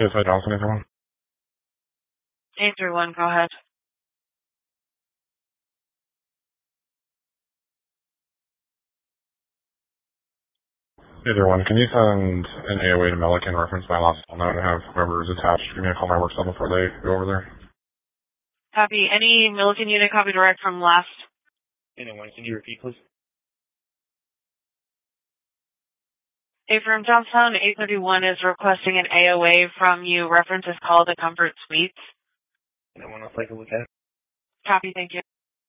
Yes, hi, Johnson, everyone. 831, go ahead. Either one. Can you send an AOA to Melican reference my last call note and have whoever is attached give me a call my work cell before they go over there? Copy. Any Milliken unit copy direct from last? Anyone, can you repeat, please? From Johnstown, 831 is requesting an AOA from you. Reference is called the Comfort Suites. Anyone, I'll take a look at it. Copy, thank you.